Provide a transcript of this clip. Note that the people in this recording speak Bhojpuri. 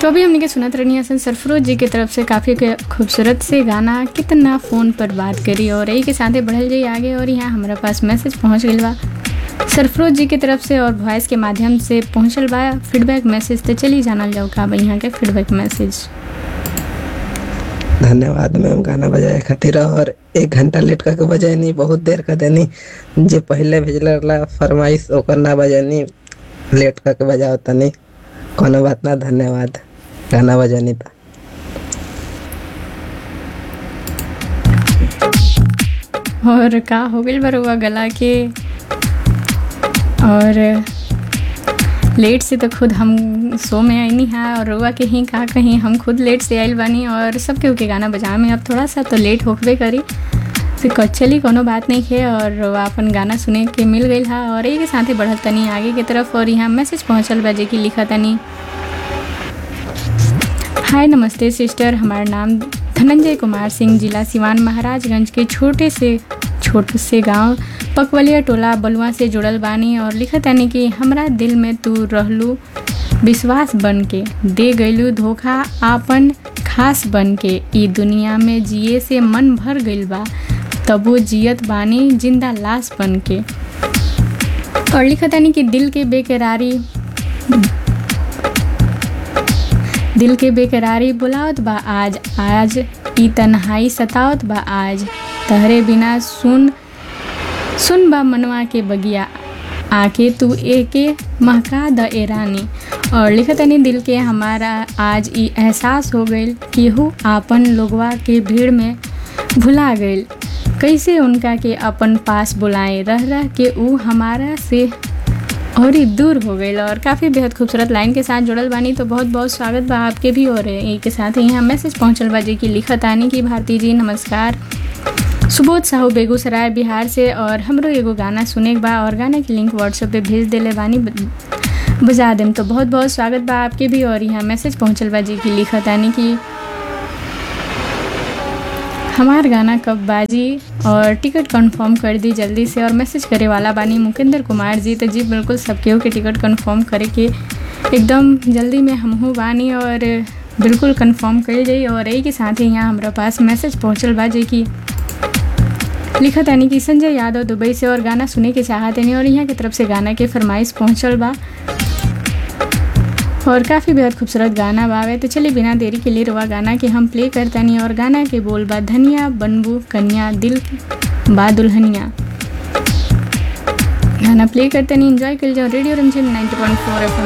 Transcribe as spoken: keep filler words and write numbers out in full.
तो अभी हमने के सुनत रहनी हसन सरफरोज जी की तरफ से काफ़ी खूबसूरत से गाना कितना फ़ोन पर बात करी और यही के साथे बढ़ल जाइए आगे। और यहाँ हमारा पास मैसेज पहुँच गई बा सरफरोज जी की तरफ से और वॉइस के माध्यम से पहुँचल बा फीडबैक मैसेज। तो चलिए जानल जाओ का बा यहाँ के फीडबैक मैसेज। धन्यवाद मैम गाना बजाए खातिर और एक घंटा लेट करके बजानी बहुत देर कर देनी जे पहले भेजल फरमाइश ओकर ना बजानी लेट करके बजाओ तनी कोनो बात ना। धन्यवाद गाना बजानी था। और का हो गई बरुआ गला के और लेट से तो खुद हम शो में आई नहीं है और रुआ के ही का कहीं हम खुद लेट से आइल बानी और सबके के गाना बजा में अब थोड़ा सा तो लेट होकबे करी तो चली कोनो बात नहीं है। और अपन गाना सुने के मिल गई है और एक साथ ही बढ़ल तनी आगे की तरफ। और यहाँ मैसेज पहुँचल बजे की लिखा तनी हाय नमस्ते सिस्टर, हमारा नाम धनंजय कुमार सिंह, जिला सिवान महाराजगंज के छोटे से छोटे से गांव पकवलिया टोला बलुआ से जुड़ल बानी और लिखत यानी कि हमरा दिल में तू रहलू विश्वास बन के दे गईलू धोखा आपन खास बन के ई दुनिया में जिए से मन भर गइल बा तबो जियत बानी जिंदा लाश बन के। और लिखत यानी कि दिल के बेकरारी दिल के बेकरारी बुलावत बा आज आज ई तन्हाई सतावत बा आज तहरे बिना सुन सुन बा मनवा के बगिया आके तू एके महका द ए रानी। और लिखत यानी दिल के हमारा आज ई एहसास हो गइल कि हु आपन लोगवा के भीड़ में भुला गइल कैसे उनका के अपन पास बुलाए रह रह के ऊ हमारा से और ही दूर हो गई। और काफ़ी बेहद खूबसूरत लाइन के साथ जुड़ल बानी तो बहुत बहुत स्वागत बा आपके भी। और एक के साथ ही यहाँ मैसेज पहुँचल बा जी की लिखत आनी की भारती जी नमस्कार, सुबोध साहू बेगूसराय बिहार से और हमरो एगो गाना सुने बा और गाना की लिंक व्हाट्सएप पे भेज देले बानी बजा देम तो बहुत बहुत स्वागत बा आपके भी। और यहाँ मैसेज पहुँचल बा जी की लिखत आनी की हमार गाना कब बाजी और टिकट कंफर्म कर दी जल्दी से। और मैसेज करे वाला बानी मुकेंद्र कुमार जी। तो जी बिल्कुल सबके के टिकट कंफर्म करे के एकदम जल्दी में हमहू बानी और बिल्कुल कंफर्म कर जाई। और यही के साथ ही यहाँ हमारा पास मैसेज पहुँचल बा जी की लिखत यानी कि संजय यादव दुबई से और गाना सुने के चाहते नहीं और यहाँ की तरफ से गाना के फरमाइश पहुँचल बा और काफ़ी बेहद खूबसूरत गाना बावे। तो चलिए बिना देरी के लिए रुआ गाना के हम प्ले करता नहीं और गाना के बोल बा धनिया बनबू कन्या दिल बा दुल्हनिया। गाना प्ले करते नहीं एंजॉय कर जाओ रेडियो रमझिम नाइंटी पॉइंट फोर एफ एम।